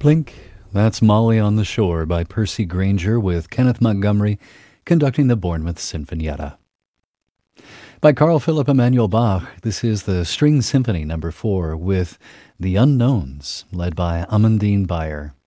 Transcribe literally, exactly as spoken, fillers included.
Blink, that's Molly on the Shore by Percy Grainger with Kenneth Montgomery conducting the Bournemouth Sinfonietta. By Carl Philipp Emanuel Bach, this is the String Symphony number four with The Unknowns, led by Amandine Bayer.